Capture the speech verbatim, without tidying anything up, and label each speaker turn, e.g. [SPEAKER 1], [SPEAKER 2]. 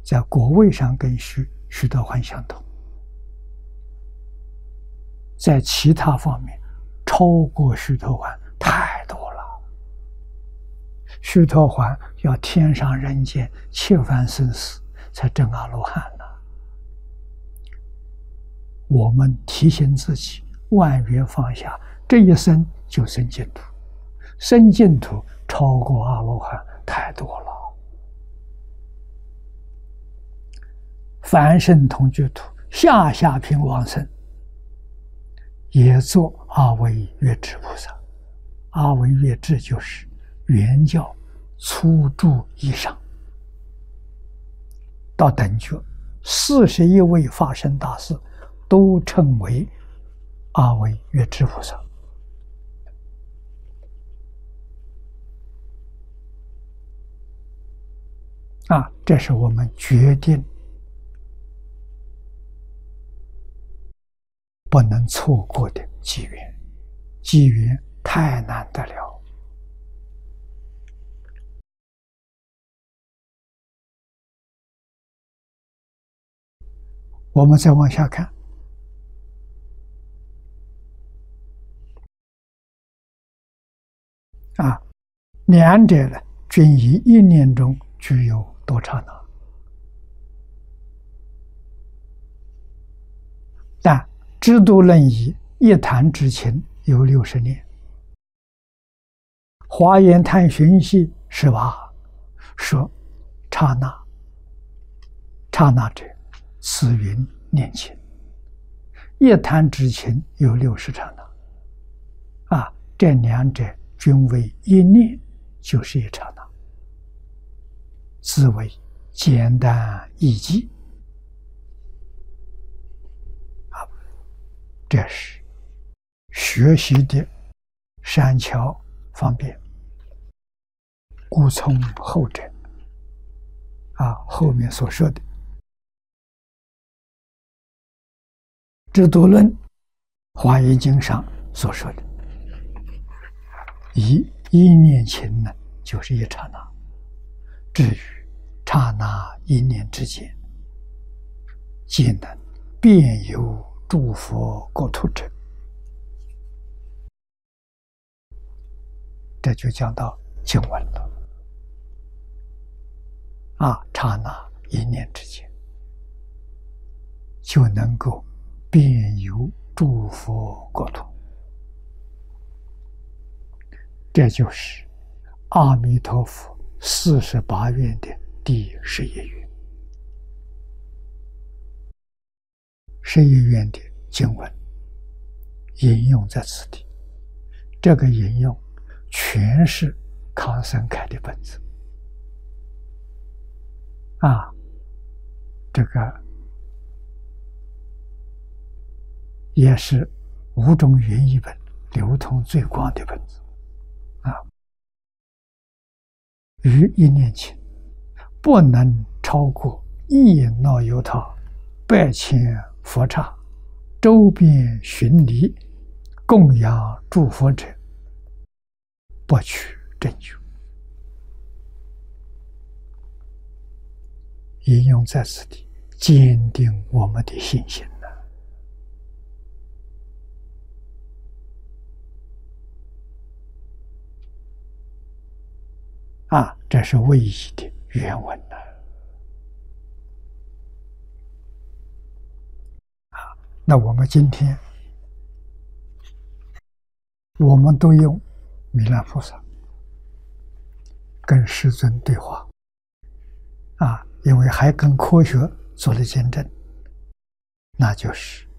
[SPEAKER 1] 在果位上跟须须陀洹相同，在其他方面超过须陀洹太多了。须陀洹要天上人间七番生死才证阿罗汉呢。我们提醒自己，万缘放下，这一生就生净土，生净土超过阿罗汉太多了。凡圣同居土，下下品往生，也做阿惟越致菩萨。阿惟越致就是原教初住以上，到等觉，四十一位法身大士都称为阿惟越致菩萨。啊，这是我们决定不能错过的机缘，机缘太难得了。我们再往下看，啊，两者呢，均以一念中具有多刹那，但知度论以一弹之情有六十年，华严探寻系十八说刹那，刹那者此云念情，一弹之情有六十刹那，啊，这两者均为一念，就是一刹那，自为简单易记。啊，这是学习的善巧方便，故从后者。啊，后面所说的知度论华严经上所说的以一念情呢，就是一刹那，至于刹那一念之间，皆能遍游诸佛国土者。这就讲到经文了。啊，刹那一念之间，就能够遍游诸佛国土。这就是阿弥陀佛四十八愿的第十一愿。十一愿的经文引用在此地，这个引用全是康生开的本子。啊，这个也是五种原译本流通最广的本子。啊，于一念情，不能超过一耨由他百千佛刹，周边巡礼供养诸佛者，不取正觉。引用在此地，坚定我们的信心呢。啊，这是唯一的原文呢。啊，那我们今天我们都用弥勒菩萨跟世尊对话。啊，因为还跟科学做了见证，那就是